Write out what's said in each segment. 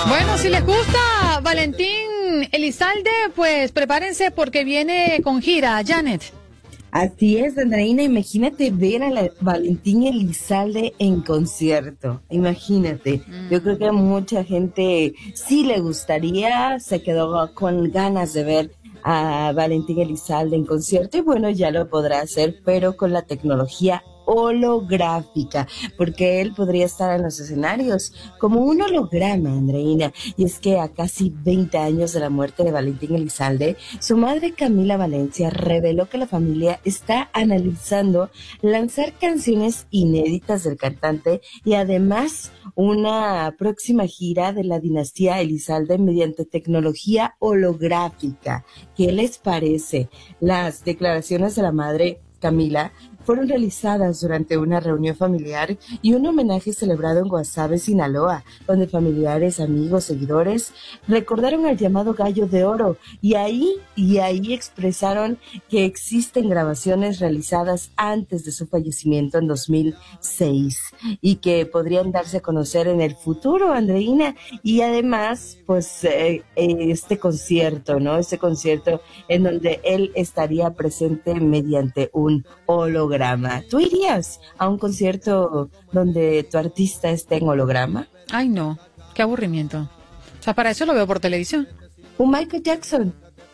Bueno, si les gusta Valentín Elizalde, pues prepárense porque viene con gira, Janet. Así es, Andreina, imagínate ver a la Valentín Elizalde en concierto, imagínate. Yo creo que a mucha gente sí le gustaría, se quedó con ganas de ver a Valentín Elizalde en concierto y bueno, ya lo podrá hacer, pero con la tecnología holográfica, porque él podría estar en los escenarios como un holograma, Andreina. Y es que a casi 20 años de la muerte de Valentín Elizalde, su madre Camila Valencia reveló que la familia está analizando lanzar canciones inéditas del cantante y además una próxima gira de la dinastía Elizalde mediante tecnología holográfica. ¿Qué les parece? Las declaraciones de la madre Camila fueron realizadas durante una reunión familiar y un homenaje celebrado en Guasave, Sinaloa, donde familiares, amigos, seguidores recordaron al llamado Gallo de Oro y ahí expresaron que existen grabaciones realizadas antes de su fallecimiento en 2006 y que podrían darse a conocer en el futuro, Andreina, y además, pues, este concierto, ¿no? Este concierto en donde él estaría presente mediante un holograma. ¿Tú irías a un concierto donde tu artista esté en holograma? Ay, no, qué aburrimiento. O sea, para eso lo veo por televisión. ¿Un Michael Jackson?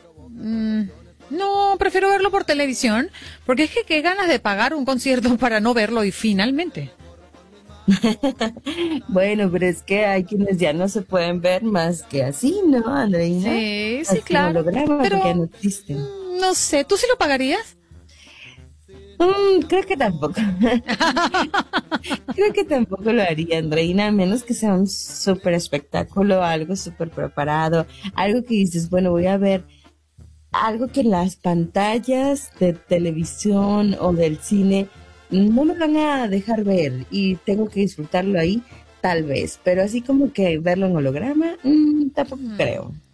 No, prefiero verlo por televisión, porque es que qué ganas de pagar un concierto para no verlo y finalmente. Bueno, pero es que hay quienes ya no se pueden ver más que así, ¿no, Andreina? Sí, Así claro. holograma, Pero porque ya no existen. no sé, ¿tú sí lo pagarías? Creo que tampoco. Creo que tampoco lo haría, Andreina, a menos que sea un súper espectáculo, algo súper preparado, algo que dices, bueno, voy a ver algo que en las pantallas de televisión o del cine no me van a dejar ver y tengo que disfrutarlo ahí, tal vez, pero así como que verlo en holograma, tampoco creo.